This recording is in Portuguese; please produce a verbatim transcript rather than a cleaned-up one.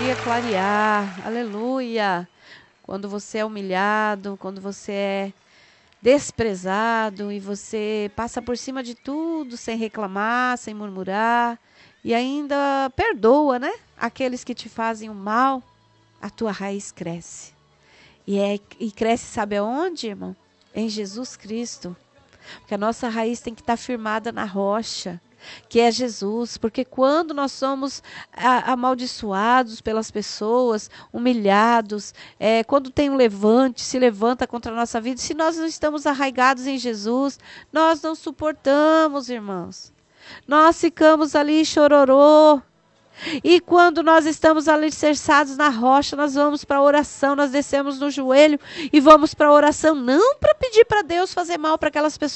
dia clarear. Aleluia. Quando você é humilhado, quando você é desprezado e você passa por cima de tudo sem reclamar, sem murmurar e ainda perdoa, né? Aqueles que te fazem o mal, a tua raiz cresce. E, é, e cresce, sabe aonde, irmão? Em Jesus Cristo. Porque a nossa raiz tem que estar firmada na rocha, que é Jesus. Porque quando nós somos a, amaldiçoados pelas pessoas, humilhados, é, quando tem um levante, se levanta contra a nossa vida, se nós não estamos arraigados em Jesus, nós não suportamos, irmãos. Nós ficamos ali chororô. E quando nós estamos alicerçados na rocha, nós vamos para a oração, nós descemos no joelho e vamos para a oração, não para pedir para Deus fazer mal para aquelas pessoas